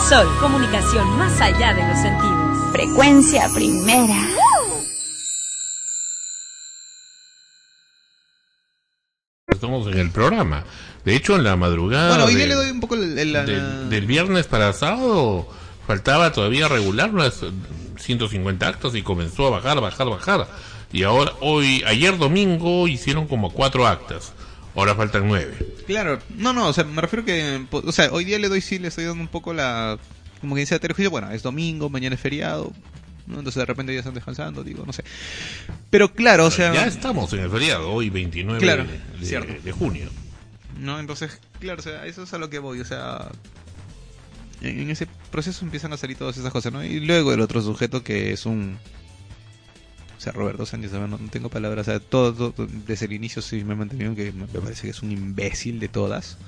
Sol, comunicación más allá de los sentidos. Frecuencia primera. Estamos en el programa. De hecho, en la madrugada. Bueno, hoy día le doy un poco del viernes para sábado. Faltaba todavía regular unas 150 actas y comenzó a bajar. Y ahora, ayer domingo hicieron como 4 actas. Ahora faltan 9. Claro, no, o sea, me refiero que, o sea, hoy día le estoy dando un poco como que dice juicio, bueno, es domingo, mañana es feriado, ¿no? Entonces de repente ya están descansando, digo, no sé. Pero claro, o sea... Ya estamos en el feriado, hoy 29 claro, de junio. No, entonces, claro, o sea, eso es a lo que voy, o sea... En ese proceso empiezan a salir todas esas cosas, ¿no? Y luego el otro sujeto que es un... O sea, Roberto Sánchez, no tengo palabras, o sea, todo desde el inicio sí me he mantenido que me parece que es un imbécil de todas.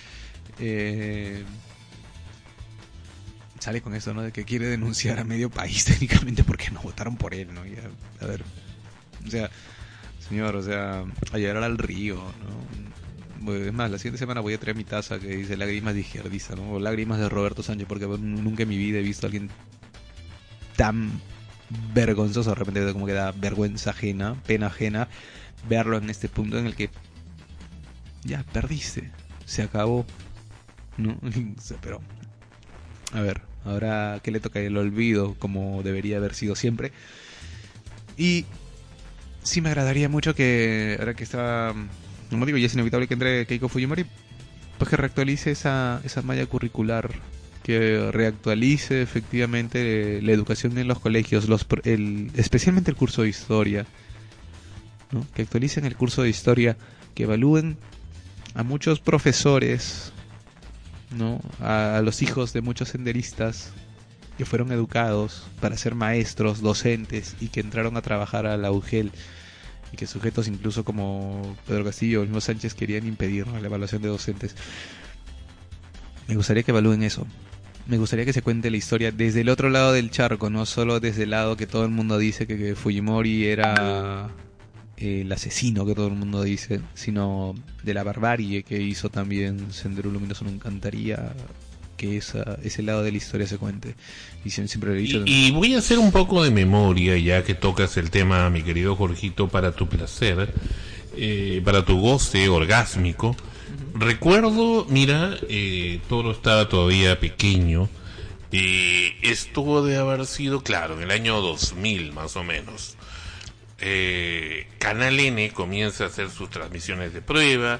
Sale con eso, ¿no? De que quiere denunciar a medio país técnicamente porque no votaron por él, ¿no? Y a ver, o sea, señor, o sea, a llorar al río, ¿no? Es más, la siguiente semana voy a traer mi taza que dice lágrimas de izquierdista, ¿no? O lágrimas de Roberto Sánchez, porque nunca en mi vida he visto a alguien tan vergonzoso. De repente como que da vergüenza ajena, pena ajena verlo en este punto en el que ya perdiste, se acabó, ¿no? Pero a ver, ahora que le toca el olvido como debería haber sido siempre. Y sí me agradaría mucho que ahora que está, como digo, ya es inevitable que entre Keiko Fujimori, pues que reactualice esa malla curricular, que reactualice efectivamente la educación en los colegios, especialmente el curso de historia, ¿no? Que actualicen el curso de historia, que evalúen a muchos profesores, ¿no? A los hijos de muchos senderistas que fueron educados para ser maestros, docentes y que entraron a trabajar a la UGEL, y que sujetos incluso como Pedro Castillo o el mismo Sánchez querían impedir, ¿no?, la evaluación de docentes. Me gustaría que evalúen eso. Me gustaría que se cuente la historia desde el otro lado del charco, no solo desde el lado que todo el mundo dice que Fujimori era el asesino que todo el mundo dice, sino de la barbarie que hizo también Sendero Luminoso. Me encantaría que ese lado de la historia se cuente. Y siempre lo he dicho. Y voy a hacer un poco de memoria, ya que tocas el tema, mi querido Jorgito, para tu placer, para tu goce orgásmico. Recuerdo, mira, Toro estaba todavía pequeño. Esto de haber sido, claro, en el año 2000 más o menos. Canal N comienza a hacer sus transmisiones de prueba.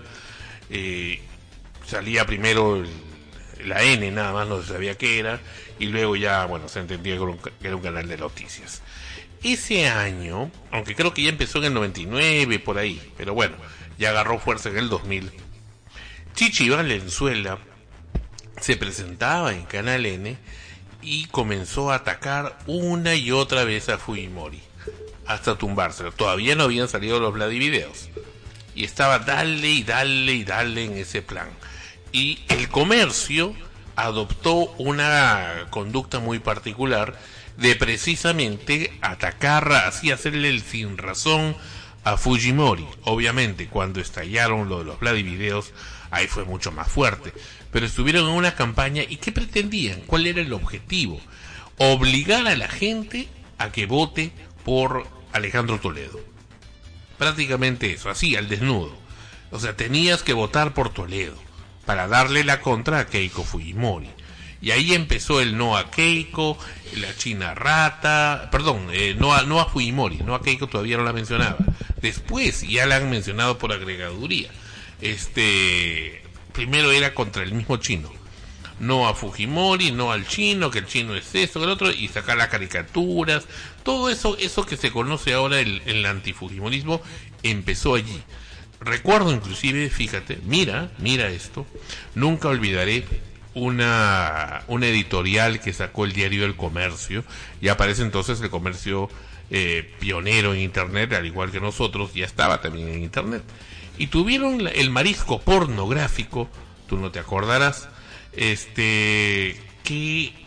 Salía primero la N, nada más, no se sabía qué era, y luego ya, bueno, se entendía que era un canal de noticias. Ese año, aunque creo que ya empezó en el 99, por ahí, pero bueno, ya agarró fuerza en el 2000. Chichi Valenzuela se presentaba en Canal N y comenzó a atacar una y otra vez a Fujimori, hasta tumbárselo. Todavía no habían salido los Vladivideos y estaba dale en ese plan. Y el Comercio adoptó una conducta muy particular de precisamente atacar, así hacerle el sin razón a Fujimori. Obviamente cuando estallaron lo de los Vladivideos, ahí fue mucho más fuerte, pero estuvieron en una campaña. ¿Y qué pretendían? ¿Cuál era el objetivo? Obligar a la gente a que vote por Alejandro Toledo. Prácticamente eso, así, al desnudo. O sea, tenías que votar por Toledo para darle la contra a Keiko Fujimori. Y ahí empezó el no a Keiko, la China Rata, perdón, no a Fujimori, no a Keiko todavía no la mencionaba. Después ya la han mencionado por agregaduría. Primero era contra el mismo chino. No a Fujimori, no al chino, que el chino es esto, que el otro, y sacar las caricaturas. Todo eso que se conoce ahora el antifujimorismo empezó allí. Recuerdo inclusive, fíjate, mira esto, nunca olvidaré una editorial que sacó el diario El Comercio, y aparece entonces El Comercio pionero en internet, al igual que nosotros, ya estaba también en internet, y tuvieron el marisco pornográfico, tú no te acordarás, que